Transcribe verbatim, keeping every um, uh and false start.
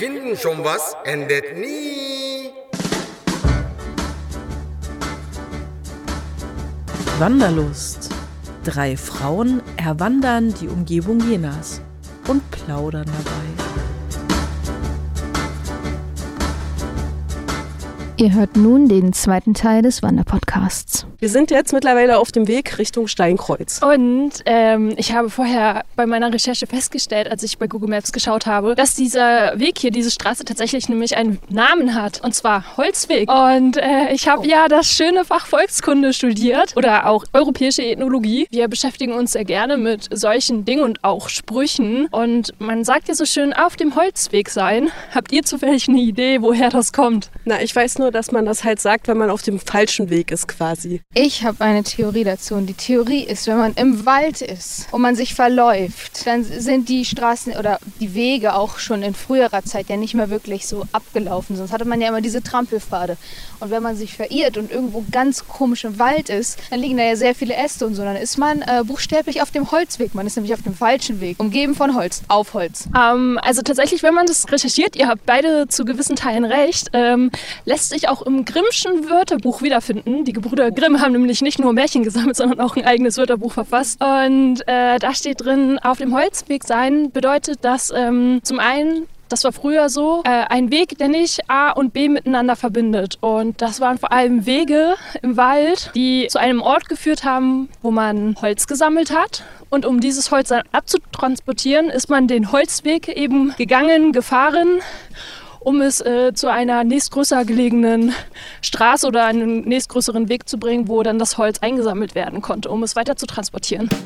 finden schon was, endet nie. Wanderlust. Drei Frauen erwandern die Umgebung Jenas und plaudern dabei. Ihr hört nun den zweiten Teil des Wanderpodcasts. Wir sind jetzt mittlerweile auf dem Weg Richtung Steinkreuz. Und ähm, ich habe vorher bei meiner Recherche festgestellt, als ich bei Google Maps geschaut habe, dass dieser Weg hier, diese Straße tatsächlich nämlich einen Namen hat. Und zwar Holzweg. Und äh, ich habe ja das schöne Fach Volkskunde studiert oder auch europäische Ethnologie. Wir beschäftigen uns sehr gerne mit solchen Dingen und auch Sprüchen. Und man sagt ja so schön, auf dem Holzweg sein. Habt ihr zufällig eine Idee, woher das kommt? Na, ich weiß nur, dass man das halt sagt, wenn man auf dem falschen Weg ist quasi. Ich habe eine Theorie dazu und die Theorie ist, wenn man im Wald ist und man sich verläuft, dann sind die Straßen oder die Wege auch schon in früherer Zeit ja nicht mehr wirklich so abgelaufen. Sonst hatte man ja immer diese Trampelpfade. Und wenn man sich verirrt und irgendwo ganz komisch im Wald ist, dann liegen da ja sehr viele Äste und so. Dann ist man äh, buchstäblich auf dem Holzweg. Man ist nämlich auf dem falschen Weg, umgeben von Holz, auf Holz. Ähm, also tatsächlich, wenn man das recherchiert, ihr habt beide zu gewissen Teilen recht, ähm, lässt sich auch im Grimmschen Wörterbuch wiederfinden. Die Gebrüder Grimm haben nämlich nicht nur Märchen gesammelt, sondern auch ein eigenes Wörterbuch verfasst. Und äh, da steht drin, auf dem Holzweg sein bedeutet, dass ähm, zum einen, das war früher so, äh, ein Weg, der nicht A und B miteinander verbindet. Und das waren vor allem Wege im Wald, die zu einem Ort geführt haben, wo man Holz gesammelt hat. Und um dieses Holz dann abzutransportieren, ist man den Holzweg eben gegangen, gefahren, um es äh, zu einer nächstgrößer gelegenen Straße oder einen nächstgrößeren Weg zu bringen, wo dann das Holz eingesammelt werden konnte, um es weiter zu transportieren.